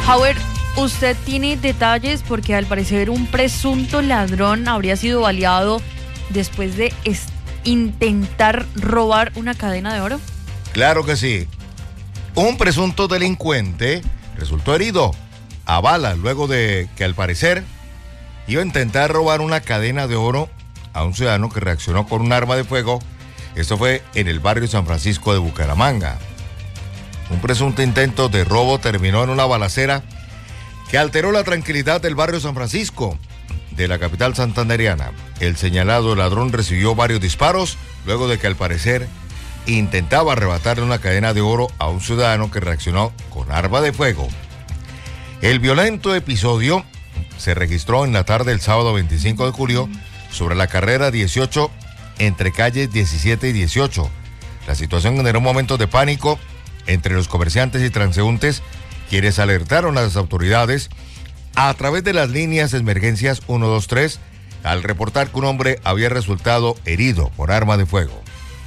Howard, usted tiene detalles porque al parecer un presunto ladrón habría sido baleado después de intentar robar una cadena de oro. Claro que sí. Un presunto delincuente resultó herido a balas luego de que al parecer iba a intentar robar una cadena de oro a un ciudadano que reaccionó con un arma de fuego. Esto fue en el barrio San Francisco de Bucaramanga. Un presunto intento de robo terminó en una balacera que alteró la tranquilidad del barrio San Francisco de la capital santandereana. El señalado ladrón recibió varios disparos luego de que al parecer intentaba arrebatarle una cadena de oro a un ciudadano que reaccionó con arma de fuego. El violento episodio se registró en la tarde del sábado 25 de julio sobre la carrera 18 entre calles 17 y 18. La situación generó momentos de pánico entre los comerciantes y transeúntes, quienes alertaron a las autoridades a través de las líneas de emergencias 123 al reportar que un hombre había resultado herido por arma de fuego.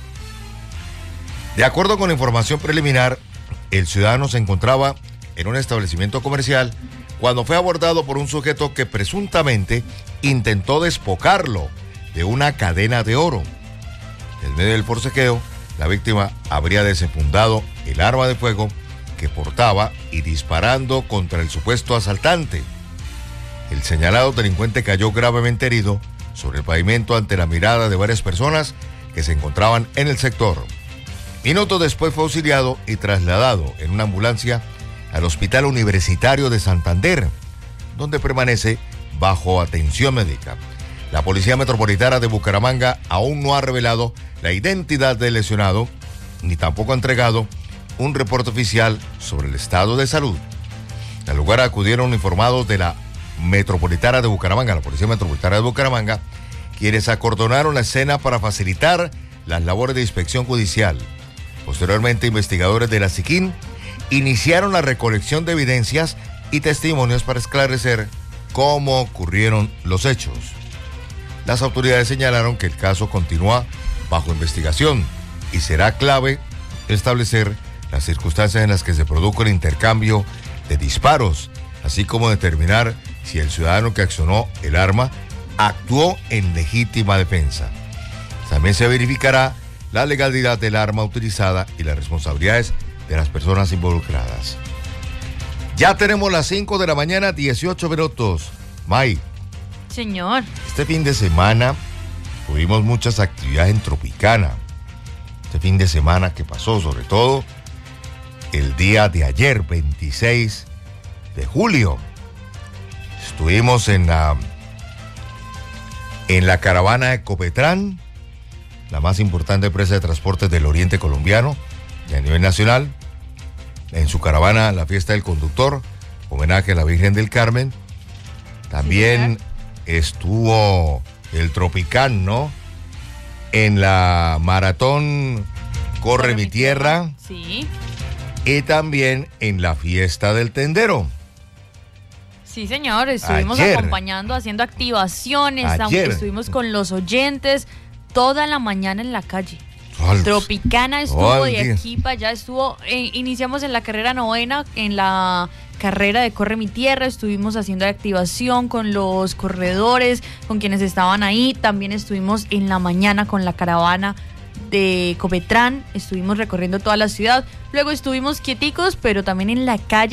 De acuerdo con la información preliminar, el ciudadano se encontraba en un establecimiento comercial cuando fue abordado por un sujeto que presuntamente intentó despojarlo de una cadena de oro. En medio del forcejeo, la víctima habría desenfundado el arma de fuego que portaba y disparando contra el supuesto asaltante. El señalado delincuente cayó gravemente herido sobre el pavimento ante la mirada de varias personas que se encontraban en el sector. Minutos después fue auxiliado y trasladado en una ambulancia al Hospital Universitario de Santander, donde permanece bajo atención médica. La Policía Metropolitana de Bucaramanga aún no ha revelado la identidad del lesionado, ni tampoco ha entregado un reporte oficial sobre el estado de salud. Al lugar acudieron informados de la Metropolitana de Bucaramanga, la Policía Metropolitana de Bucaramanga, quienes acordonaron la escena para facilitar las labores de inspección judicial. Posteriormente, investigadores de la SICIN iniciaron la recolección de evidencias y testimonios para esclarecer cómo ocurrieron los hechos. Las autoridades señalaron que el caso continúa bajo investigación y será clave establecer las circunstancias en las que se produjo el intercambio de disparos, así como determinar si el ciudadano que accionó el arma actuó en legítima defensa. También se verificará la legalidad del arma utilizada y las responsabilidades de las personas involucradas. Ya tenemos las 5 de la mañana, 18 minutos. May. Señor. Este fin de semana tuvimos muchas actividades en Tropicana. Este fin de semana que pasó, sobre todo el día de ayer, 26 de julio. Estuvimos en la caravana de Copetrán, la más importante empresa de transportes del oriente colombiano y a nivel nacional. En su caravana, la fiesta del conductor, homenaje a la Virgen del Carmen. También estuvo el Tropicán, ¿no? En la maratón Corre mi Tierra. Sí. Y también en la fiesta del tendero. Sí, señor, estuvimos acompañando, haciendo activaciones, estuvimos con los oyentes toda la mañana en la calle. Tropicana estuvo de aquí para allá, iniciamos en la carrera 9, en la carrera de Corre mi Tierra, estuvimos haciendo activación con los corredores, con quienes estaban ahí, también estuvimos en la mañana con la caravana de Copetrán, estuvimos recorriendo toda la ciudad, luego estuvimos quieticos, pero también en la calle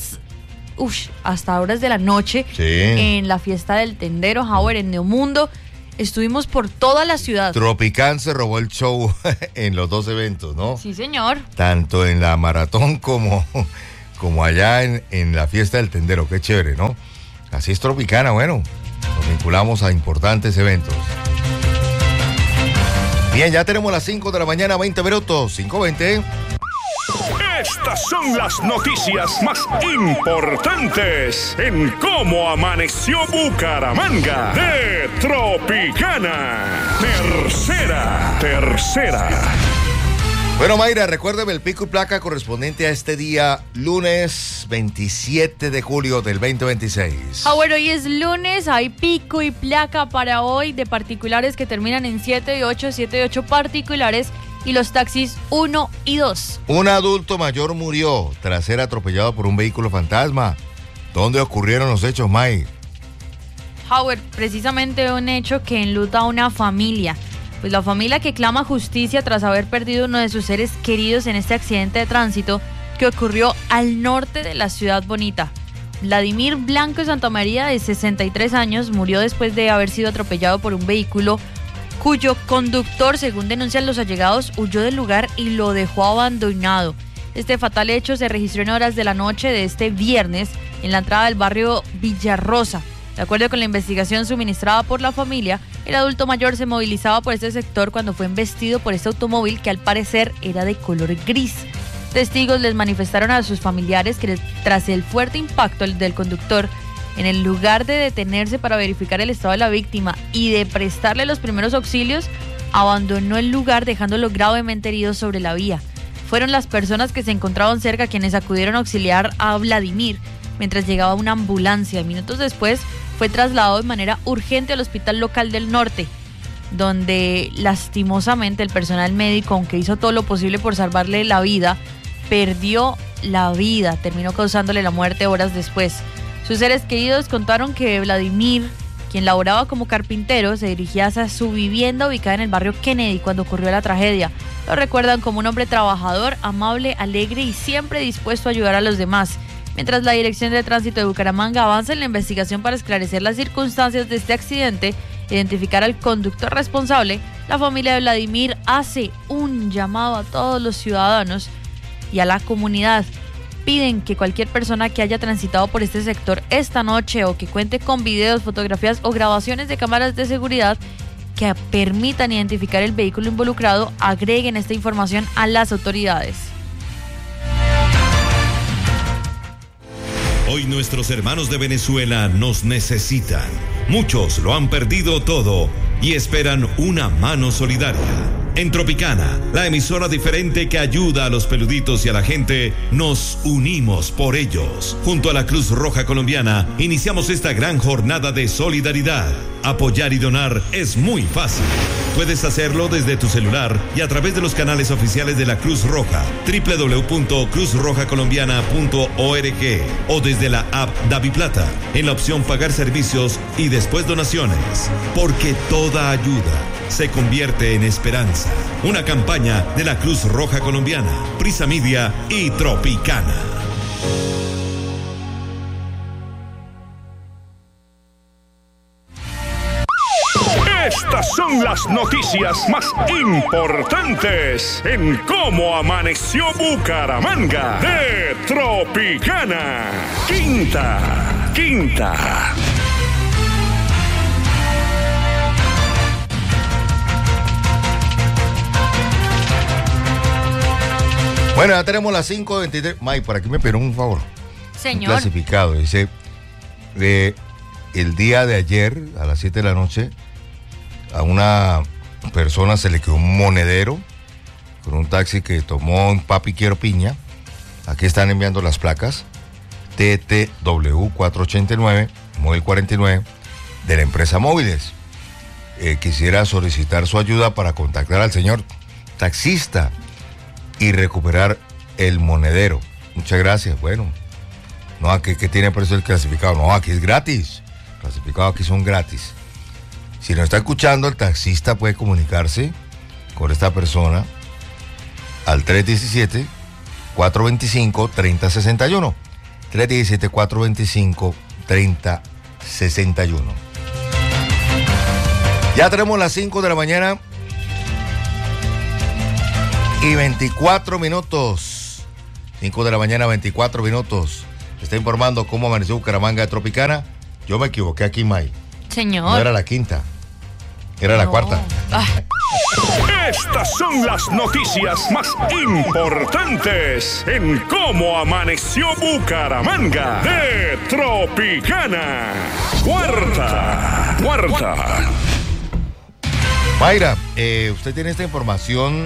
hasta horas de la noche, sí, en la fiesta del tendero, Howard, en Neomundo. Estuvimos por toda la ciudad. Tropicán se robó el show en los dos eventos, ¿no? Sí, señor. Tanto en la maratón como allá en la fiesta del tendero. Qué chévere, ¿no? Así es Tropicana, bueno. Nos vinculamos a importantes eventos. Bien, ya tenemos las 5 de la mañana, 20 minutos, 5:20. Estas son las noticias más importantes en cómo amaneció Bucaramanga de Tropicana. Tercera. Bueno, Mayra, recuérdeme el pico y placa correspondiente a este día, lunes 27 de julio del 2026. Bueno, hoy es lunes, hay pico y placa para hoy de particulares que terminan en 7 y 8 particulares, y los taxis 1 y 2. Un adulto mayor murió tras ser atropellado por un vehículo fantasma ¿Dónde ocurrieron los hechos, May? Howard, precisamente un hecho que enluta a una familia. Pues la familia que clama justicia tras haber perdido uno de sus seres queridos en este accidente de tránsito que ocurrió al norte de la ciudad bonita. Vladimir Blanco Santamaría, de 63 años, murió después de haber sido atropellado por un vehículo cuyo conductor, según denuncian los allegados, huyó del lugar y lo dejó abandonado. Este fatal hecho se registró en horas de la noche de este viernes en la entrada del barrio Villarrosa. De acuerdo con la investigación suministrada por la familia, el adulto mayor se movilizaba por este sector cuando fue embestido por este automóvil que al parecer era de color gris. Testigos les manifestaron a sus familiares que tras el fuerte impacto del conductor, en el lugar de detenerse para verificar el estado de la víctima y de prestarle los primeros auxilios, abandonó el lugar dejándolo gravemente herido sobre la vía. Fueron las personas que se encontraban cerca quienes acudieron a auxiliar a Vladimir mientras llegaba una ambulancia. Minutos después fue trasladado de manera urgente al hospital local del norte, donde lastimosamente el personal médico, aunque hizo todo lo posible por salvarle la vida, perdió la vida, terminó causándole la muerte horas después. Sus seres queridos contaron que Vladimir, quien laboraba como carpintero, se dirigía hacia su vivienda ubicada en el barrio Kennedy cuando ocurrió la tragedia. Lo recuerdan como un hombre trabajador, amable, alegre y siempre dispuesto a ayudar a los demás. Mientras la Dirección de Tránsito de Bucaramanga avanza en la investigación para esclarecer las circunstancias de este accidente, identificar al conductor responsable, la familia de Vladimir hace un llamado a todos los ciudadanos y a la comunidad. Piden que cualquier persona que haya transitado por este sector esta noche o que cuente con videos, fotografías o grabaciones de cámaras de seguridad que permitan identificar el vehículo involucrado, agreguen esta información a las autoridades. Hoy nuestros hermanos de Venezuela nos necesitan. Muchos lo han perdido todo y esperan una mano solidaria. En Tropicana, la emisora diferente que ayuda a los peluditos y a la gente, nos unimos por ellos. Junto a la Cruz Roja Colombiana, iniciamos esta gran jornada de solidaridad. Apoyar y donar es muy fácil. Puedes hacerlo desde tu celular y a través de los canales oficiales de la Cruz Roja, www.cruzrojacolombiana.org o desde la app DaviPlata, en la opción Pagar Servicios y después Donaciones. Porque toda ayuda se convierte en esperanza. Una campaña de la Cruz Roja Colombiana, Prisa Media y Tropicana. Estas son las noticias más importantes en Cómo Amaneció Bucaramanga de Tropicana. Quinta. Bueno, ya tenemos las 5:23. May, por aquí me pidieron un favor. Señor. Un clasificado. Dice, el día de ayer, a las 7 de la noche, a una persona se le quedó un monedero con un taxi que tomó en Papi Quiero Piña. Aquí están enviando las placas. TTW 489, móvil 49, de la empresa Móviles. Quisiera solicitar su ayuda para contactar al señor taxista y recuperar el monedero. Muchas gracias. Bueno, no, aquí que tiene precio el clasificado. No, aquí es gratis. Clasificados aquí son gratis. Si nos está escuchando, el taxista puede comunicarse con esta persona al 317-425-3061. 317-425-3061. Ya tenemos las 5 de la mañana y 24 minutos. 5 de la mañana, 24 minutos. Está informando cómo amaneció Bucaramanga de Tropicana. Yo me equivoqué aquí, May. Señor. No era la quinta, era la cuarta. Estas son las noticias más importantes en Cómo Amaneció Bucaramanga de Tropicana. Cuarta. Mayra, usted tiene esta información.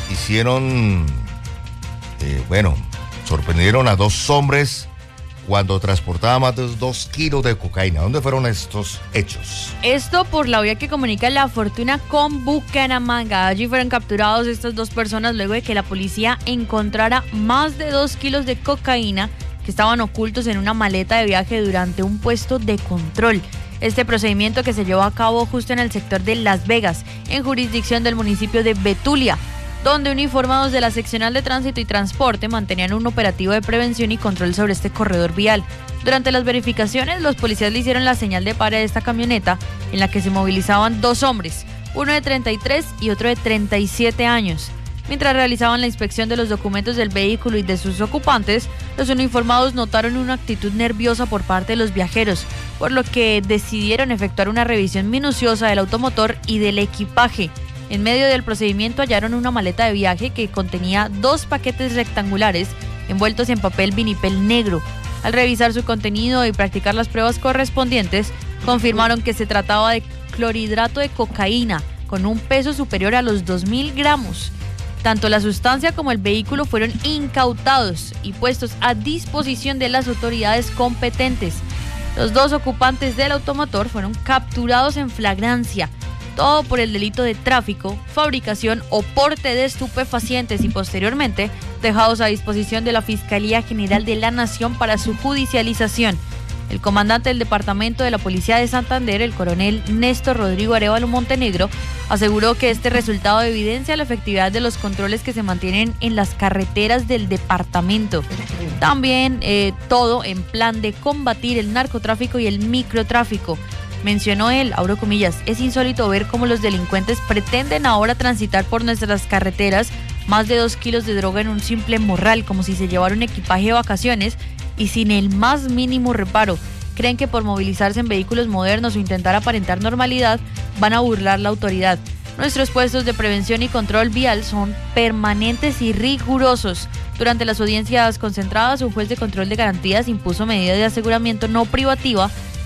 Sorprendieron a 2 hombres cuando transportaban más de 2 kilos de cocaína. ¿Dónde fueron estos hechos? Esto por la vía que comunica La Fortuna con Bucaramanga. Allí fueron capturados estas 2 personas luego de que la policía encontrara más de 2 kilos de cocaína que estaban ocultos en una maleta de viaje durante un puesto de control. Este procedimiento que se llevó a cabo justo en el sector de Las Vegas, en jurisdicción del municipio de Betulia, donde uniformados de la seccional de tránsito y transporte mantenían un operativo de prevención y control sobre este corredor vial. Durante las verificaciones, los policías le hicieron la señal de pare a esta camioneta en la que se movilizaban dos hombres, uno de 33 y otro de 37 años. Mientras realizaban la inspección de los documentos del vehículo y de sus ocupantes, los uniformados notaron una actitud nerviosa por parte de los viajeros, por lo que decidieron efectuar una revisión minuciosa del automotor y del equipaje. En medio del procedimiento hallaron una maleta de viaje que contenía 2 paquetes rectangulares envueltos en papel vinipel negro. Al revisar su contenido y practicar las pruebas correspondientes, confirmaron que se trataba de clorhidrato de cocaína con un peso superior a los 2.000 gramos. Tanto la sustancia como el vehículo fueron incautados y puestos a disposición de las autoridades competentes. Los 2 ocupantes del automotor fueron capturados en flagrancia, todo por el delito de tráfico, fabricación o porte de estupefacientes y posteriormente dejados a disposición de la Fiscalía General de la Nación para su judicialización. El comandante del Departamento de la Policía de Santander, el coronel Néstor Rodrigo Arévalo Montenegro, aseguró que este resultado evidencia la efectividad de los controles que se mantienen en las carreteras del departamento. También todo en plan de combatir el narcotráfico y el microtráfico. Mencionó él, abro comillas, es insólito ver cómo los delincuentes pretenden ahora transitar por nuestras carreteras más de 2 kilos de droga en un simple morral, como si se llevara un equipaje de vacaciones y sin el más mínimo reparo. Creen que por movilizarse en vehículos modernos o intentar aparentar normalidad van a burlar la autoridad. Nuestros puestos de prevención y control vial son permanentes y rigurosos. Durante las audiencias concentradas, un juez de control de garantías impuso medida de aseguramiento no privativa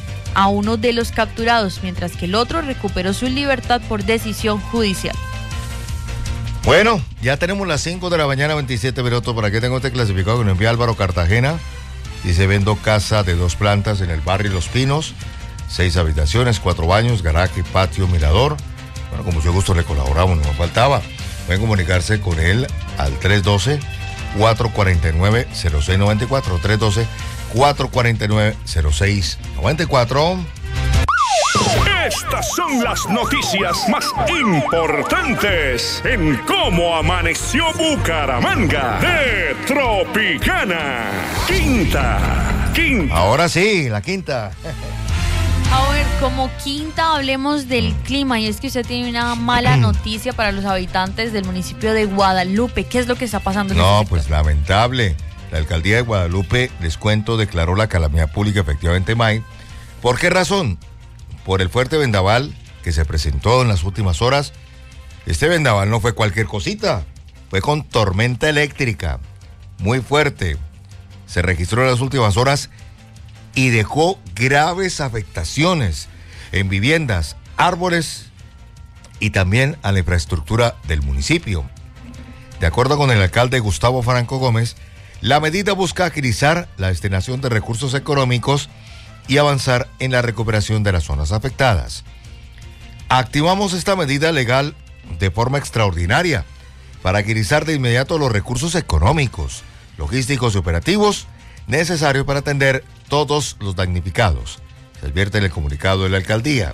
a uno de los capturados, mientras que el otro recuperó su libertad por decisión judicial. Bueno, ya tenemos las 5 de la mañana, 27 minutos. Por aquí tengo este clasificado que nos envía Álvaro Cartagena. Dice, vendo casa de 2 plantas en el barrio Los Pinos, 6 habitaciones, 4 baños, garaje, patio, mirador. Bueno, con mucho gusto le colaboramos, no nos faltaba. Pueden comunicarse con él al 312-449-0694, 312-449-0694. Estas son las noticias más importantes en Cómo Amaneció Bucaramanga de Tropicana. Quinta. Ahora sí, la quinta. A ver, como quinta hablemos del clima, y es que usted tiene una mala noticia para los habitantes del municipio de Guadalupe. ¿Qué es lo que está pasando en No, pues lamentable. La alcaldía de Guadalupe, les cuento, declaró la calamidad pública efectivamente en mayo. ¿Por qué razón? Por el fuerte vendaval que se presentó en las últimas horas. Este vendaval no fue cualquier cosita, fue con tormenta eléctrica, muy fuerte. Se registró en las últimas horas y dejó graves afectaciones en viviendas, árboles y también a la infraestructura del municipio. De acuerdo con el alcalde Gustavo Franco Gómez, la medida busca agilizar la destinación de recursos económicos y avanzar en la recuperación de las zonas afectadas. Activamos esta medida legal de forma extraordinaria para agilizar de inmediato los recursos económicos, logísticos y operativos necesarios para atender todos los damnificados, se advierte en el comunicado de la alcaldía.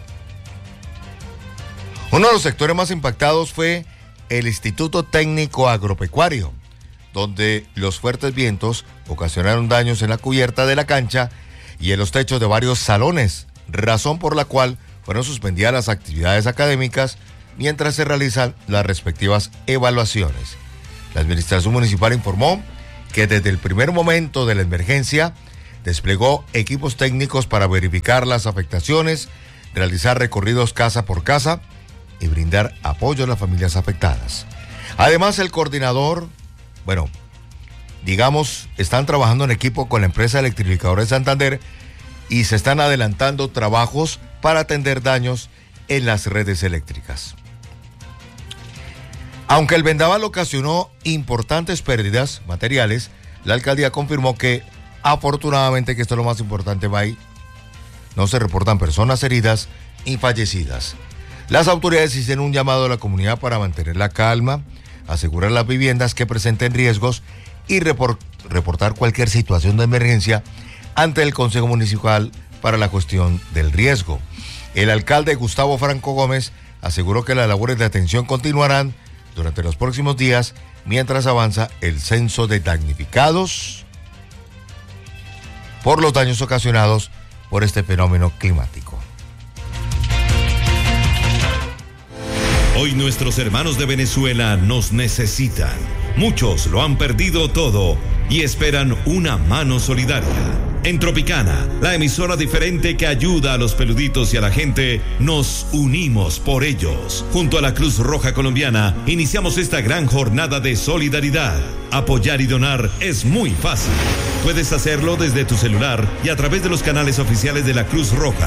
Uno de los sectores más impactados fue el Instituto Técnico Agropecuario, donde los fuertes vientos ocasionaron daños en la cubierta de la cancha y en los techos de varios salones, razón por la cual fueron suspendidas las actividades académicas mientras se realizan las respectivas evaluaciones. La administración municipal informó que desde el primer momento de la emergencia desplegó equipos técnicos para verificar las afectaciones, realizar recorridos casa por casa y brindar apoyo a las familias afectadas. Además, el coordinador, están trabajando en equipo con la empresa electrificadora de Santander y se están adelantando trabajos para atender daños en las redes eléctricas. Aunque el vendaval ocasionó importantes pérdidas materiales, la alcaldía confirmó que, afortunadamente, que esto es lo más importante, no se reportan personas heridas y fallecidas. Las autoridades hicieron un llamado a la comunidad para mantener la calma, asegurar las viviendas que presenten riesgos y reportar cualquier situación de emergencia ante el Consejo Municipal para la cuestión del riesgo. El alcalde Gustavo Franco Gómez aseguró que las labores de atención continuarán durante los próximos días mientras avanza el censo de damnificados por los daños ocasionados por este fenómeno climático. Hoy nuestros hermanos de Venezuela nos necesitan. Muchos lo han perdido todo y esperan una mano solidaria. En Tropicana, la emisora diferente que ayuda a los peluditos y a la gente, nos unimos por ellos. Junto a la Cruz Roja Colombiana, iniciamos esta gran jornada de solidaridad. Apoyar y donar es muy fácil. Puedes hacerlo desde tu celular y a través de los canales oficiales de la Cruz Roja,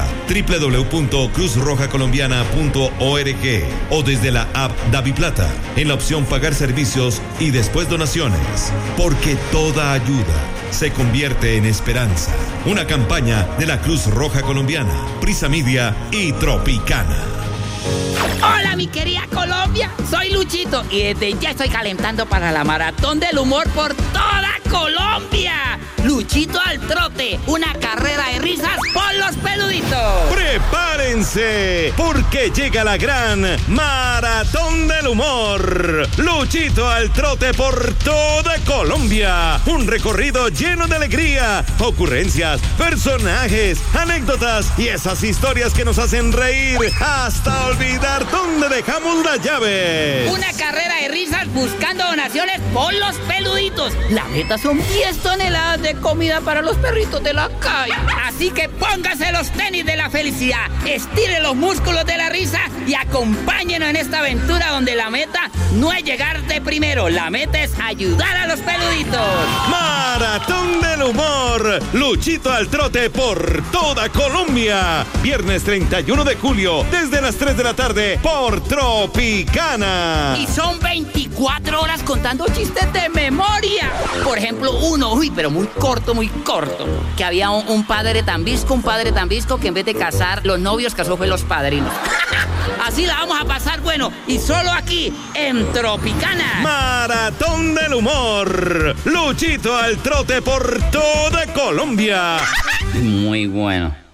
www.cruzrojacolombiana.org o desde la app DaviPlata, en la opción Pagar Servicios y después Donaciones. Porque toda ayuda se convierte en esperanza. Una campaña de la Cruz Roja Colombiana, Prisa Media y Tropicana. Hola mi querida Colombia, soy Luchito y desde ya estoy calentando para la maratón del humor por toda Colombia. Luchito al trote, una carrera de risas por los peluditos. ¡Prepárense! Porque llega la gran maratón del humor. Luchito al trote por toda Colombia. Un recorrido lleno de alegría, ocurrencias, personajes, anécdotas y esas historias que nos hacen reír hasta olvidar dónde dejamos las llaves. Una carrera de risas buscando donaciones por los peluditos. La meta son 10 toneladas de comida para los perritos de la calle. Así que póngase los tenis de la felicidad, estire los músculos de la risa y acompáñenos en esta aventura donde la meta no es llegar de primero, la meta es ayudar a los peluditos. Maratón del humor, Luchito al trote por toda Colombia. Viernes 31 de julio, desde las 3 de la tarde, por Tropicana. Y son 24 horas contando chistes de memoria. Por ejemplo, uno, pero muy corto, que había un padre tan visco que en vez de casar los novios, casó fue los padrinos. Así la vamos a pasar, bueno, y solo aquí, en Tropicana. Maratón del humor, Luchito al trote por toda Colombia. Muy bueno.